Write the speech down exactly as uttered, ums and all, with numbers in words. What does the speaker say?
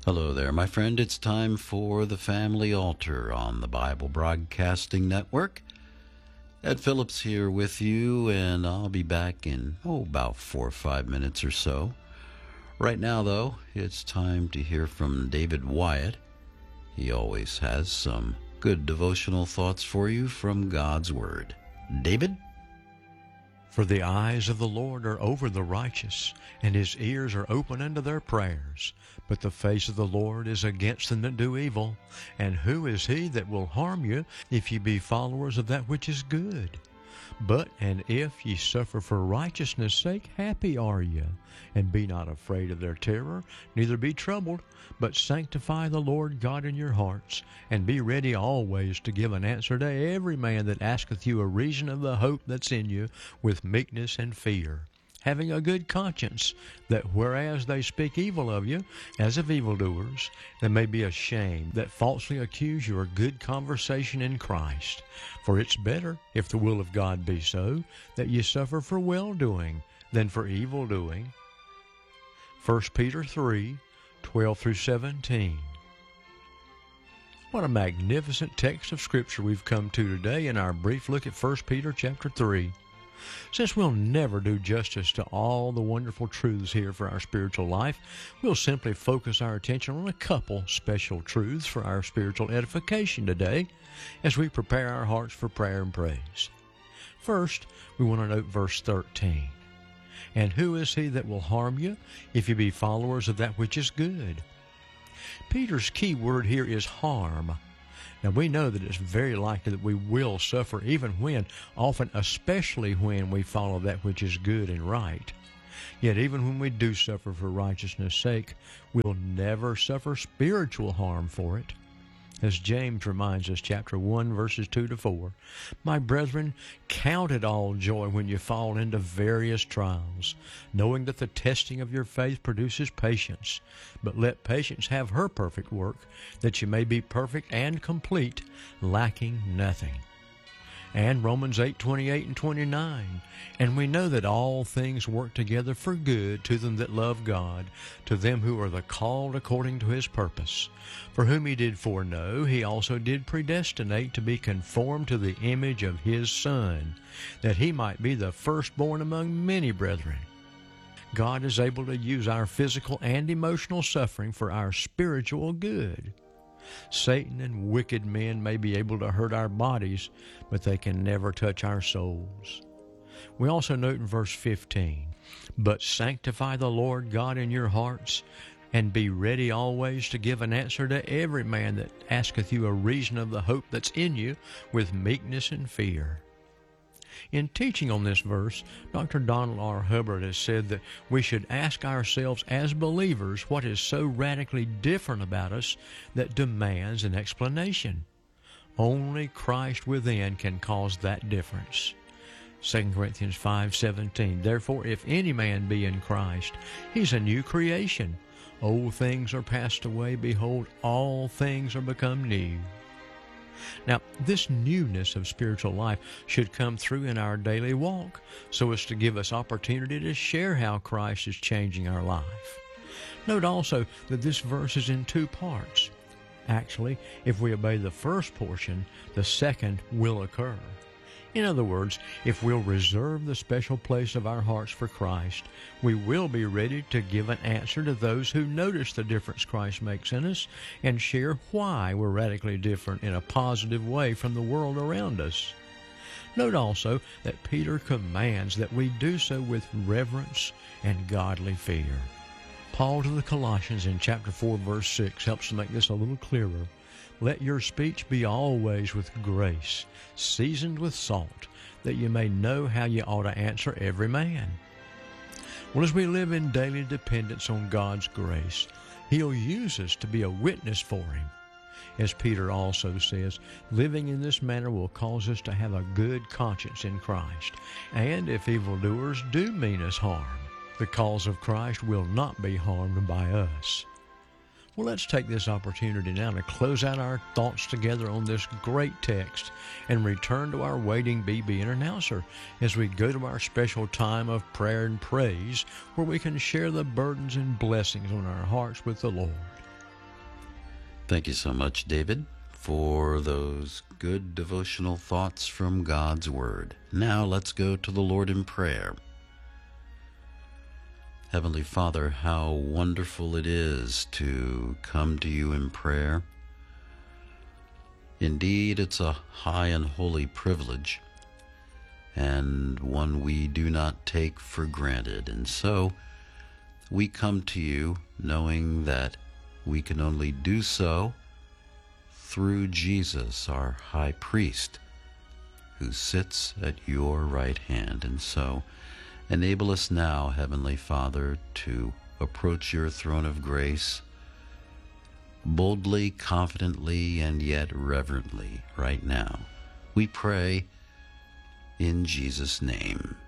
Hello there, my friend. It's time for the Family Altar on the Bible Broadcasting Network. Ed Phillips here with you, and I'll be back in, oh, about four or five minutes or so. Right now, though, it's time to hear from David Wyatt. He always has some good devotional thoughts for you from God's Word. David? For the eyes of the Lord are over the righteous, and his ears are open unto their prayers. But the face of the Lord is against them that do evil. And who is he that will harm you, if ye be followers of that which is good? But and if ye suffer for righteousness' sake, happy are ye. And be not afraid of their terror, neither be troubled, but sanctify the Lord God in your hearts, and be ready always to give an answer to every man that asketh you a reason of the hope that's in you, with meekness and fear, having a good conscience, that whereas they speak evil of you, as of evildoers, they may be ashamed that falsely accuse your good conversation in Christ. For it's better, if the will of God be so, that ye suffer for well-doing than for evil-doing. First Peter three, twelve through seventeen. What a magnificent text of Scripture we've come to today in our brief look at First Peter chapter three. Since we'll never do justice to all the wonderful truths here for our spiritual life, we'll simply focus our attention on a couple special truths for our spiritual edification today as we prepare our hearts for prayer and praise. First, we want to note verse thirteen. And who is he that will harm you, if you be followers of that which is good? Peter's key word here is harm. Now, we know that it's very likely that we will suffer, even when, often especially when, we follow that which is good and right. Yet even when we do suffer for righteousness' sake, we'll never suffer spiritual harm for it. As James reminds us, chapter one, verses two to four, My brethren, count it all joy when you fall into various trials, knowing that the testing of your faith produces patience. But let patience have her perfect work, that you may be perfect and complete, lacking nothing. And Romans eight, twenty-eight and twenty-nine, And we know that all things work together for good to them that love God, to them who are the called according to his purpose. For whom he did foreknow, he also did predestinate to be conformed to the image of his Son, that he might be the firstborn among many brethren. God is able to use our physical and emotional suffering for our spiritual good. Satan and wicked men may be able to hurt our bodies, but they can never touch our souls. We also note in verse fifteen, But sanctify the Lord God in your hearts, and be ready always to give an answer to every man that asketh you a reason of the hope that's in you, with meekness and fear. In teaching on this verse, Doctor Donald R. Hubbard has said that we should ask ourselves as believers what is so radically different about us that demands an explanation. Only Christ within can cause that difference. Second Corinthians five seventeen, Therefore, if any man be in Christ, he's a new creation. Old things are passed away, behold, all things are become new. Now, this newness of spiritual life should come through in our daily walk, so as to give us opportunity to share how Christ is changing our life. Note also that this verse is in two parts. Actually, if we obey the first portion, the second will occur. In other words, if we'll reserve the special place of our hearts for Christ, we will be ready to give an answer to those who notice the difference Christ makes in us and share why we're radically different in a positive way from the world around us. Note also that Peter commands that we do so with reverence and godly fear. Paul to the Colossians in chapter four, verse six helps to make this a little clearer. Let your speech be always with grace, seasoned with salt, that you may know how you ought to answer every man. Well, as we live in daily dependence on God's grace, He'll use us to be a witness for Him. As Peter also says, living in this manner will cause us to have a good conscience in Christ. And if evildoers do mean us harm, the cause of Christ will not be harmed by us. Well, let's take this opportunity now to close out our thoughts together on this great text and return to our waiting B B and announcer as we go to our special time of prayer and praise, where we can share the burdens and blessings on our hearts with the Lord. Thank you so much, David, for those good devotional thoughts from God's Word. Now let's go to the Lord in prayer. Heavenly Father, how wonderful it is to come to you in prayer. Indeed, it's a high and holy privilege, and one we do not take for granted. And so we come to you knowing that we can only do so through Jesus, our high priest, who sits at your right hand. And so enable us now, Heavenly Father, to approach your throne of grace boldly, confidently, and yet reverently right now. We pray in Jesus' name.